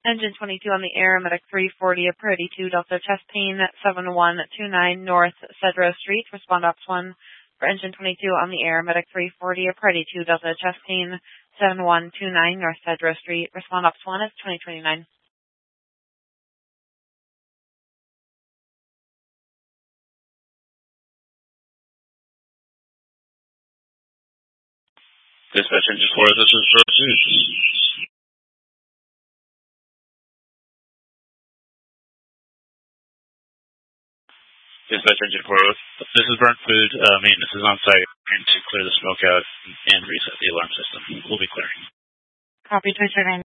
Engine 22 on the air, Medic 340, Priority 2, Delta chest pain, 7129 North Cedro Street, respond Ops 1. For Engine 22 on the air, Medic 340, Priority 2, Delta chest pain, 7129 North Cedro Street, respond Ops 1 is 2029. Dispatch Engine 4, this is Pursuit. Dispatch Engine 4, this is Burnt Food. Maintenance is on site to clear the smoke out and reset the alarm system. We'll be clearing. Copy, 2029.